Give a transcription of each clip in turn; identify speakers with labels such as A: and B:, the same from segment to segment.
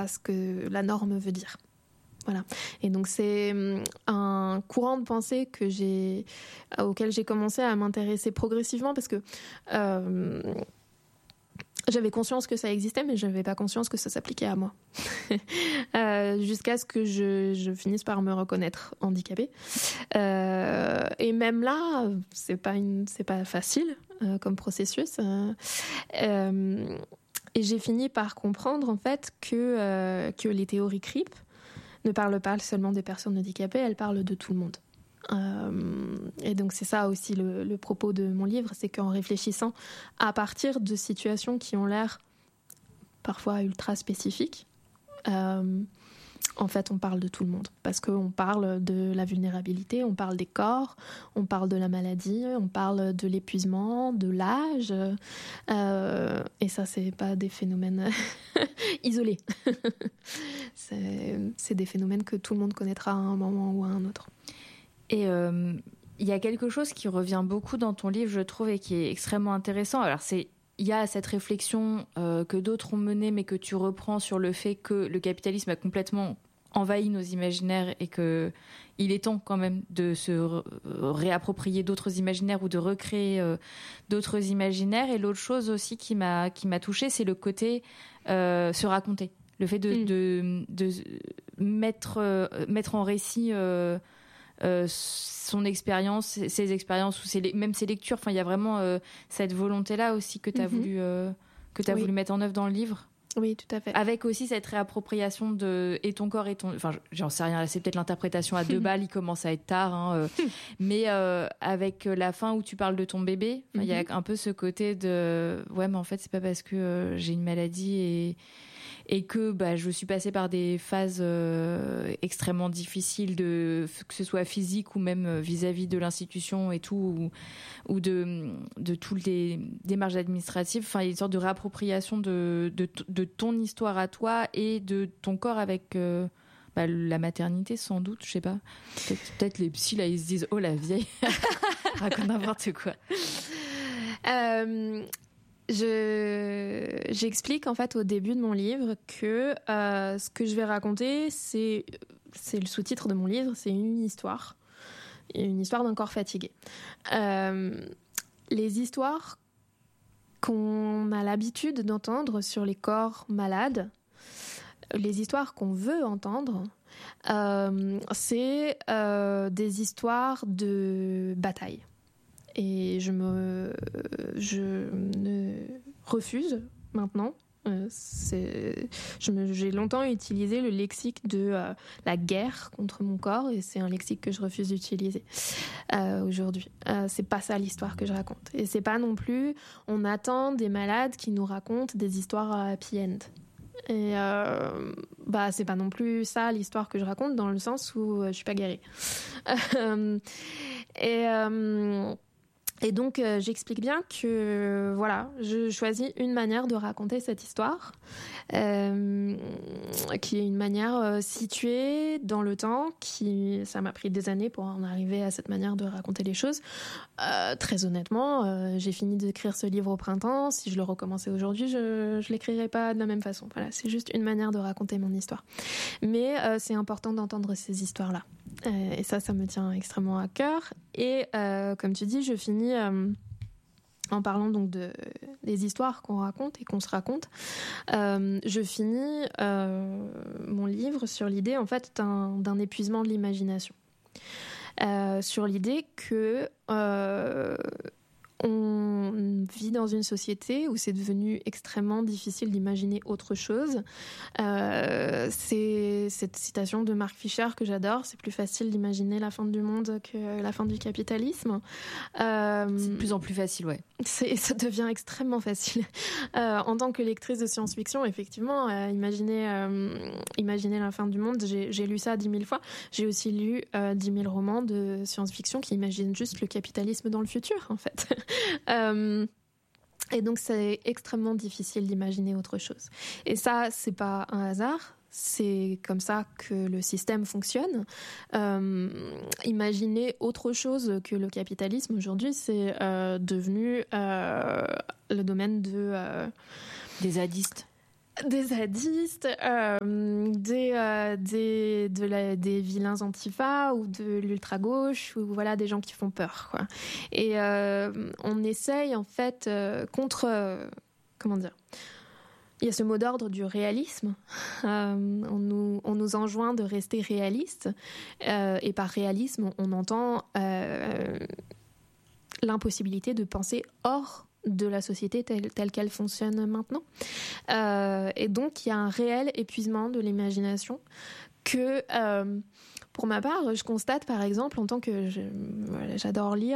A: pas ce que la norme veut dire. Voilà. Et donc c'est un courant de pensée auquel j'ai commencé à m'intéresser progressivement parce que j'avais conscience que ça existait, mais je n'avais pas conscience que ça s'appliquait à moi. Jusqu'à ce que je finisse par me reconnaître handicapée. Et même là, c'est pas facile comme processus. Et j'ai fini par comprendre en fait que les théories CRIP ne parlent pas seulement des personnes handicapées, elles parlent de tout le monde. Et donc c'est ça aussi le propos de mon livre, c'est qu'en réfléchissant à partir de situations qui ont l'air parfois ultra spécifiques, en fait on parle de tout le monde, parce qu'on parle de la vulnérabilité, on parle des corps, on parle de la maladie, on parle de l'épuisement, de l'âge, et ça c'est pas des phénomènes isolés. C'est des phénomènes que tout le monde connaîtra à un moment ou à un autre.
B: Et il y a quelque chose qui revient beaucoup dans ton livre, je trouve, et qui est extrêmement intéressant. Alors, il y a cette réflexion que d'autres ont menée, mais que tu reprends sur le fait que le capitalisme a complètement envahi nos imaginaires et qu'il est temps quand même de se réapproprier d'autres imaginaires ou de recréer d'autres imaginaires. Et l'autre chose aussi qui m'a touchée, c'est le côté se raconter. Le fait de mettre en récit... son expérience, ses expériences ou même ses lectures. Enfin, il y a vraiment cette volonté-là aussi que tu as voulu mettre en œuvre dans le livre.
A: Oui, tout à fait.
B: Avec aussi cette réappropriation de et ton corps et ton... Enfin, j'en sais rien, c'est peut-être l'interprétation à 2 balles, il commence à être tard. Mais avec la fin où tu parles de ton bébé, il y a un peu ce côté de... Ouais, mais en fait, c'est pas parce que j'ai une maladie et que je suis passée par des phases extrêmement difficiles, que ce soit physique ou même vis-à-vis de l'institution et tout, ou de toutes les démarches administratives. Enfin, il y a une sorte de réappropriation de ton histoire à toi et de ton corps avec la maternité, sans doute, je sais pas. Peut-être les psys, là, ils se disent « Oh, la vieille !» raconte n'importe quoi.
A: J'explique en fait au début de mon livre que ce que je vais raconter, c'est le sous-titre de mon livre, c'est une histoire d'un corps fatigué. Les histoires qu'on a l'habitude d'entendre sur les corps malades, les histoires qu'on veut entendre, c'est des histoires de bataille. Et je ne refuse maintenant. J'ai longtemps utilisé le lexique de la guerre contre mon corps et c'est un lexique que je refuse d'utiliser aujourd'hui. C'est pas ça l'histoire que je raconte. Et c'est pas non plus, on attend des malades qui nous racontent des histoires à happy end. Et c'est pas non plus ça l'histoire que je raconte dans le sens où je suis pas guérie. Et donc, j'explique bien que, voilà, je choisis une manière de raconter cette histoire, qui est une manière située dans le temps, ça m'a pris des années pour en arriver à cette manière de raconter les choses. Très honnêtement, j'ai fini d'écrire ce livre au printemps. Si je le recommençais aujourd'hui, je l'écrirais pas de la même façon. Voilà, c'est juste une manière de raconter mon histoire. Mais c'est important d'entendre ces histoires-là. Et ça me tient extrêmement à cœur. Et comme tu dis, je finis en parlant donc des histoires qu'on raconte et qu'on se raconte. Je finis mon livre sur l'idée en fait d'un épuisement de l'imagination. Sur l'idée que on vit dans une société où c'est devenu extrêmement difficile d'imaginer autre chose. C'est cette citation de Mark Fisher que j'adore, c'est plus facile d'imaginer la fin du monde que la fin du capitalisme.
B: C'est de plus en plus facile, ouais.
A: Ça devient extrêmement facile. En tant que lectrice de science-fiction, effectivement, imaginer la fin du monde, j'ai lu ça 10 000 fois. J'ai aussi lu 10 000 romans de science-fiction qui imaginent juste le capitalisme dans le futur, en fait. Et donc, c'est extrêmement difficile d'imaginer autre chose. Et ça, c'est pas un hasard. C'est comme ça que le système fonctionne. Imaginer autre chose que le capitalisme aujourd'hui, c'est devenu le domaine des
B: zadistes.
A: des zadistes, des vilains antifa ou de l'ultra-gauche, ou voilà, des gens qui font peur, quoi. Et on essaye, en fait, comment dire, il y a ce mot d'ordre du réalisme. On nous enjoint de rester réaliste. Et par réalisme, on entend l'impossibilité de penser hors de la société telle qu'elle fonctionne maintenant. Et donc, il y a un réel épuisement de l'imagination que, pour ma part, je constate, par exemple, en tant que j'adore lire,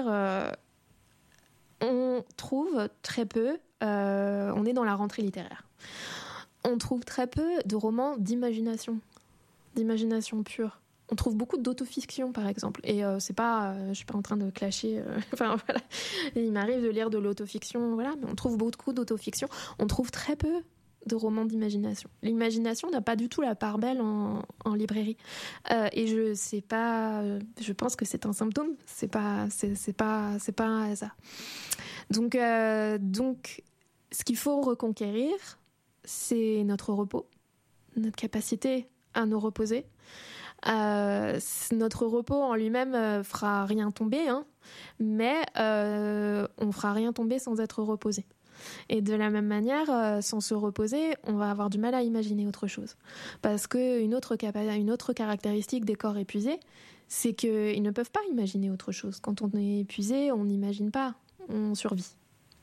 A: on trouve très peu, on est dans la rentrée littéraire, on trouve très peu de romans d'imagination pure. On trouve beaucoup d'autofiction, par exemple. Et c'est pas, je suis pas en train de clasher. Enfin voilà, il m'arrive de lire de l'autofiction, voilà. Mais on trouve beaucoup d'autofiction. On trouve très peu de romans d'imagination. L'imagination n'a pas du tout la part belle en librairie. Et je pense que c'est un symptôme. C'est pas un hasard. Donc, ce qu'il faut reconquérir, c'est notre repos, notre capacité à nous reposer. Notre repos en lui-même fera rien tomber, hein, mais on fera rien tomber sans être reposé. Et de la même manière, sans se reposer, on va avoir du mal à imaginer autre chose. Parce qu'une autre caractéristique des corps épuisés, c'est qu'ils ne peuvent pas imaginer autre chose. Quand on est épuisé, on n'imagine pas, on survit.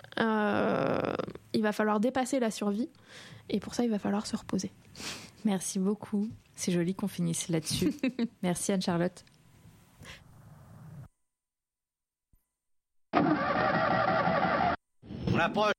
A: Il va falloir dépasser la survie, et pour ça, il va falloir se reposer.
B: Merci beaucoup. C'est joli qu'on finisse là-dessus. Merci Anne-Charlotte.
C: On approche